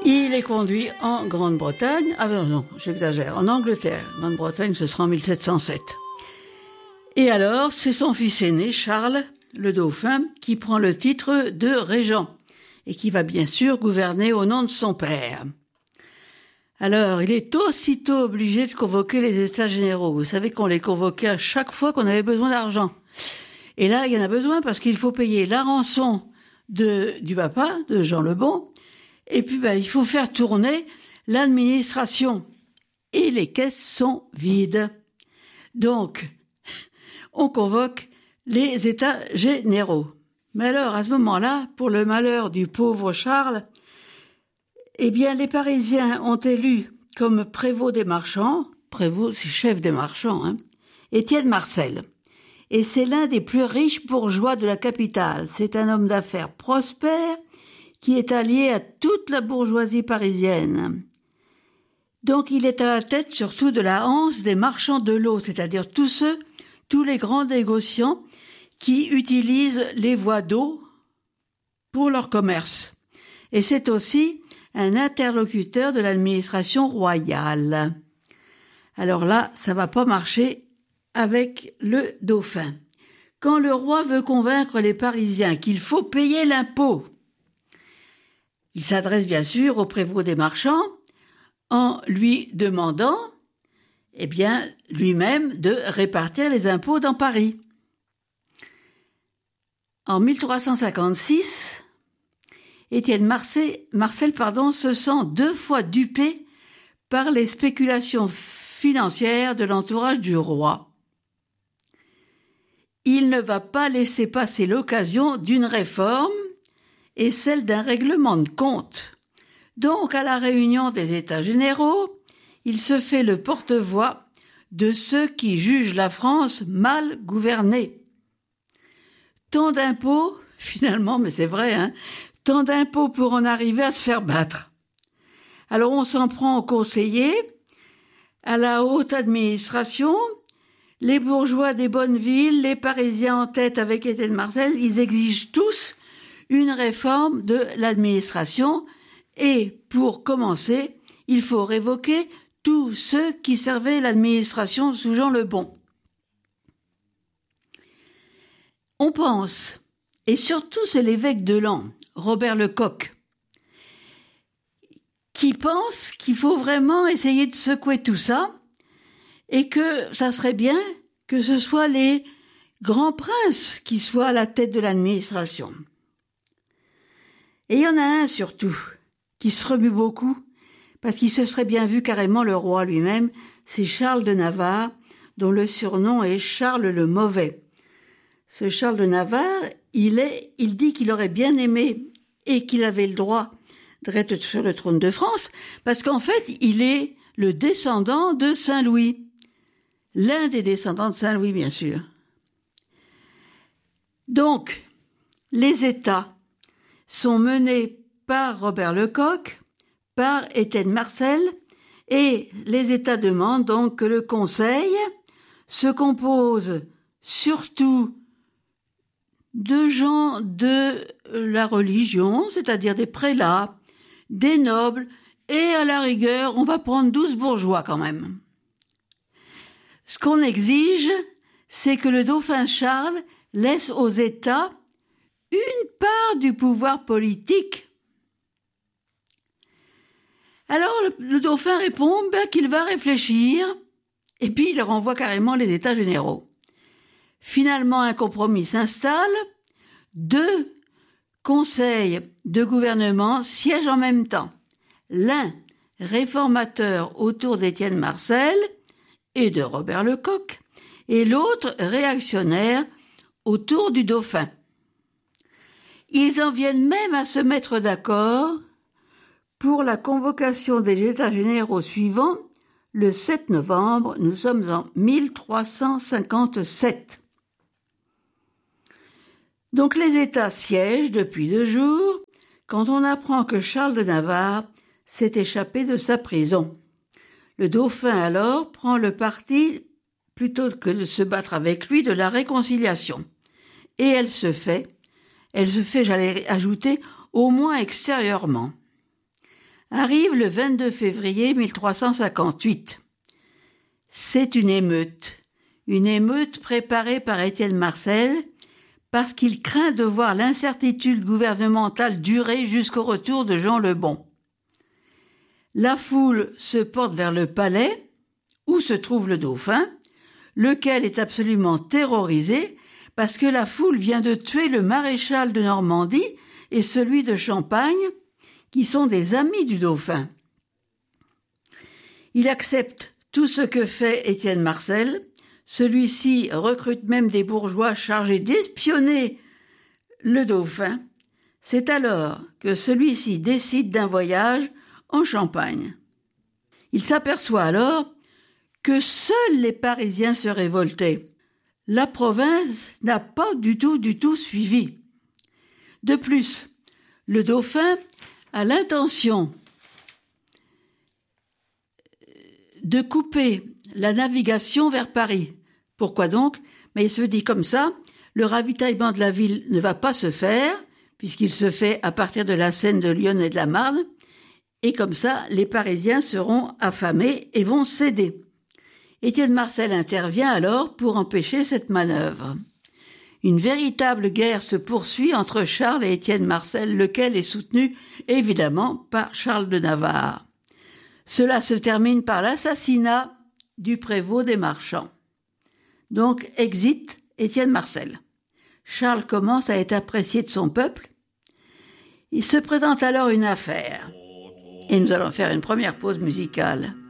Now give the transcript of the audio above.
Il est conduit en Grande-Bretagne, j'exagère, en Angleterre. Grande-Bretagne, ce sera en 1707. Et alors, c'est son fils aîné, Charles, le dauphin, qui prend le titre de régent et qui va bien sûr gouverner au nom de son père. Alors, il est aussitôt obligé de convoquer les États généraux. Vous savez qu'on les convoquait à chaque fois qu'on avait besoin d'argent. Et là, il y en a besoin parce qu'il faut payer la rançon du papa, de Jean le Bon, et puis il faut faire tourner l'administration. Et les caisses sont vides. Donc, on convoque les États généraux. Mais alors, à ce moment-là, pour le malheur du pauvre Charles, eh bien, les Parisiens ont élu comme prévôt des marchands, prévôt, c'est chef des marchands, Étienne Marcel. Et c'est l'un des plus riches bourgeois de la capitale. C'est un homme d'affaires prospère qui est allié à toute la bourgeoisie parisienne. Donc, il est à la tête surtout de la hanse des marchands de l'eau, c'est-à-dire tous les grands négociants qui utilisent les voies d'eau pour leur commerce. Et c'est aussi un interlocuteur de l'administration royale. Alors là, ça va pas marcher avec le dauphin. Quand le roi veut convaincre les Parisiens qu'il faut payer l'impôt, il s'adresse bien sûr au prévôt des marchands en lui demandant, lui-même de répartir les impôts dans Paris. En 1356, Étienne Marcel se sent 2 fois dupé par les spéculations financières de l'entourage du roi. Il ne va pas laisser passer l'occasion d'une réforme et celle d'un règlement de compte. Donc, à la réunion des États généraux, il se fait le porte-voix de ceux qui jugent la France mal gouvernée. Tant d'impôts, finalement, mais c'est vrai, tant d'impôts pour en arriver à se faire battre. Alors on s'en prend aux conseillers, à la haute administration, les bourgeois des bonnes villes, les Parisiens en tête avec Étienne Marcel, ils exigent tous une réforme de l'administration et pour commencer, il faut révoquer tous ceux qui servaient l'administration sous Jean le Bon. On pense, et surtout c'est l'évêque de Laon, Robert Lecoq, qui pense qu'il faut vraiment essayer de secouer tout ça et que ça serait bien que ce soit les grands princes qui soient à la tête de l'administration. Et il y en a un surtout qui se remue beaucoup parce qu'il se serait bien vu carrément le roi lui-même, c'est Charles de Navarre, dont le surnom est Charles le Mauvais. Ce Charles de Navarre, il dit qu'il aurait bien aimé et qu'il avait le droit d'être sur le trône de France, parce qu'en fait, il est le descendant de Saint-Louis. L'un des descendants de Saint-Louis, bien sûr. Donc, les États sont menés par Robert Lecoq, par Étienne Marcel, et les États demandent donc que le Conseil se compose surtout de gens de la religion, c'est-à-dire des prélats, des nobles, et à la rigueur, on va prendre 12 bourgeois quand même. Ce qu'on exige, c'est que le dauphin Charles laisse aux États une part du pouvoir politique. Alors le dauphin répond qu'il va réfléchir, et puis il renvoie carrément les États généraux. Finalement, un compromis s'installe. 2 conseils de gouvernement siègent en même temps. L'un réformateur autour d'Étienne Marcel et de Robert Lecoq, et l'autre réactionnaire autour du dauphin. Ils en viennent même à se mettre d'accord pour la convocation des États généraux suivants, le 7 novembre, nous sommes en 1357. Donc les États siègent depuis 2 jours quand on apprend que Charles de Navarre s'est échappé de sa prison. Le dauphin alors prend le parti, plutôt que de se battre avec lui, de la réconciliation. Et elle se fait, j'allais ajouter, au moins extérieurement. Arrive le 22 février 1358. C'est une émeute préparée par Étienne Marcel, parce qu'il craint de voir l'incertitude gouvernementale durer jusqu'au retour de Jean le Bon. La foule se porte vers le palais, où se trouve le dauphin, lequel est absolument terrorisé parce que la foule vient de tuer le maréchal de Normandie et celui de Champagne, qui sont des amis du dauphin. Il accepte tout ce que fait Étienne Marcel. Celui-ci recrute même des bourgeois chargés d'espionner le dauphin. C'est alors que celui-ci décide d'un voyage en Champagne. Il s'aperçoit alors que seuls les Parisiens se révoltaient. La province n'a pas du tout suivi. De plus, le dauphin a l'intention de couper la navigation vers Paris. Pourquoi donc ? Mais il se dit comme ça, le ravitaillement de la ville ne va pas se faire, puisqu'il se fait à partir de la Seine, de Lyon et de la Marne, et comme ça, les Parisiens seront affamés et vont céder. Étienne Marcel intervient alors pour empêcher cette manœuvre. Une véritable guerre se poursuit entre Charles et Étienne Marcel, lequel est soutenu évidemment par Charles de Navarre. Cela se termine par l'assassinat du prévôt des marchands. Donc, exit Étienne Marcel. Charles commence à être apprécié de son peuple. Il se présente alors une affaire. Et nous allons faire une première pause musicale.